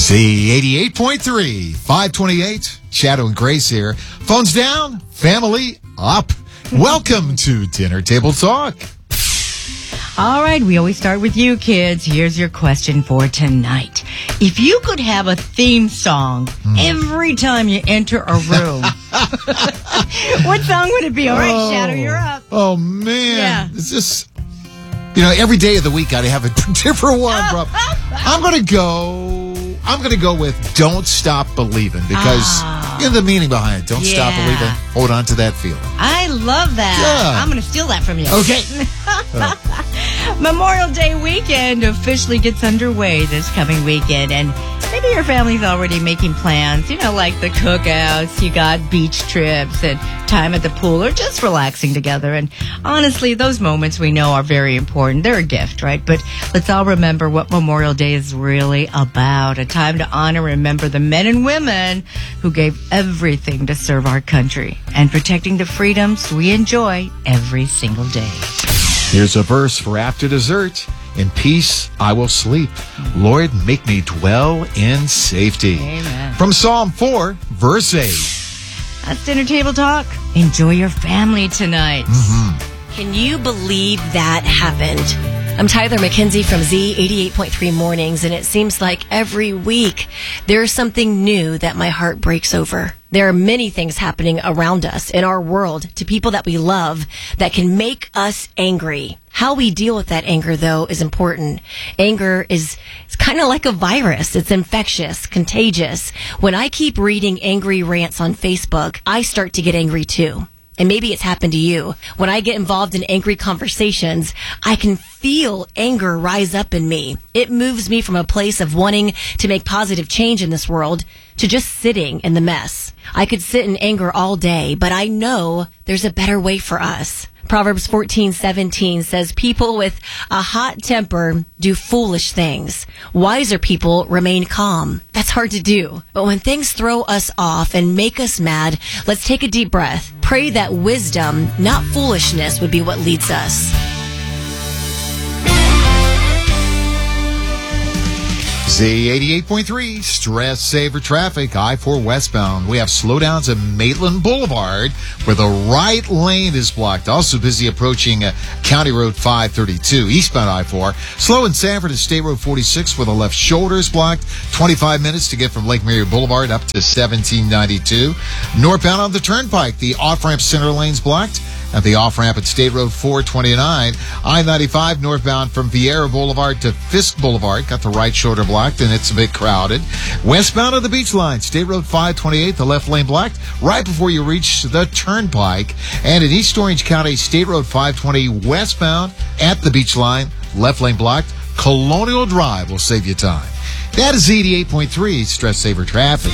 Z88.3, 528. Shadow and Grace here. Phones down, family up. Welcome to Dinner Table Talk. All right, we always start with you, kids. Here's your question for tonight. If you could have a theme song every time you enter a room, what song would it be? All right, Shadow, you're up. Oh, man. Yeah. It's just, every day of the week I'd have a different one, bro. I'm going to go with Don't Stop Believing because the meaning behind it. Don't stop believing. Hold on to that feeling. I love that. Yeah. I'm going to steal that from you. Okay. Memorial Day weekend officially gets underway this coming weekend, and maybe your family's already making plans, like the cookouts, you got beach trips and time at the pool, or just relaxing together. And honestly, those moments we know are very important. They're a gift, right? But let's all remember what Memorial Day is really about. A time to honor and remember the men and women who gave everything to serve our country and protecting the freedoms we enjoy every single day. Here's a verse for after dessert. In peace I will sleep. Lord, make me dwell in safety. Amen. From Psalm 4, verse 8. That's Dinner Table Talk. Enjoy your family tonight. Can you believe that happened? I'm Tyler McKenzie from Z88.3 Mornings, and it seems like every week there's something new that my heart breaks over. There are many things happening around us in our world to people that we love that can make us angry. How we deal with that anger, though, is important. Anger is kind of like a virus. It's infectious, contagious. When I keep reading angry rants on Facebook, I start to get angry too. And maybe it's happened to you. When I get involved in angry conversations, I can feel anger rise up in me. It moves me from a place of wanting to make positive change in this world to just sitting in the mess. I could sit in anger all day, but I know there's a better way for us. Proverbs 14:17 says, people with a hot temper do foolish things. Wiser people remain calm. That's hard to do. But when things throw us off and make us mad, let's take a deep breath. Pray that wisdom, not foolishness, would be what leads us. Z88.3, stress saver traffic, I-4 westbound. We have slowdowns at Maitland Boulevard where the right lane is blocked. Also busy approaching County Road 532, eastbound I-4. Slow in Sanford and State Road 46 where the left shoulder is blocked. 25 minutes to get from Lake Mary Boulevard up to 1792. Northbound on the Turnpike, the off-ramp center lane's blocked. At the off-ramp at State Road 429, I-95 northbound from Vieira Boulevard to Fisk Boulevard. Got the right shoulder blocked, and it's a bit crowded. Westbound of the Beach Line, State Road 528, the left lane blocked right before you reach the Turnpike. And in East Orange County, State Road 520 westbound at the Beach Line, left lane blocked. Colonial Drive will save you time. That is Z88.3, stress saver traffic.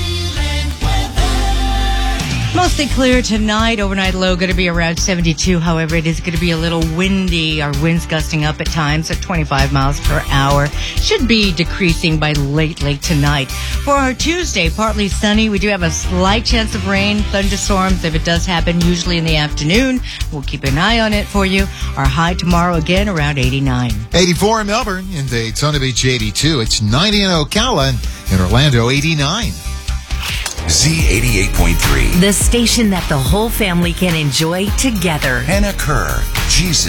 Mostly clear tonight. Overnight low going to be around 72. However, it is going to be a little windy. Our winds gusting up at times at 25 miles per hour. Should be decreasing by late tonight. For our Tuesday, partly sunny. We do have a slight chance of rain, thunderstorms. If it does happen, usually in the afternoon. We'll keep an eye on it for you. Our high tomorrow again around 89. 84 in Melbourne. In Daytona Beach, 82. It's 90 in Ocala. In Orlando, 89. Z88.3. The station that the whole family can enjoy together. Hannah Kerr, Jesus.